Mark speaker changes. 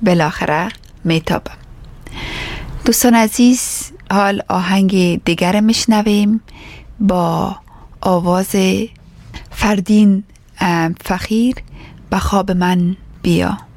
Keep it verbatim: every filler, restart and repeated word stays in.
Speaker 1: بالاخره میتابم. دوستان عزیز، حال آهنگ دیگر میشنویم با آواز فردین فخیر. به خواب من بیا.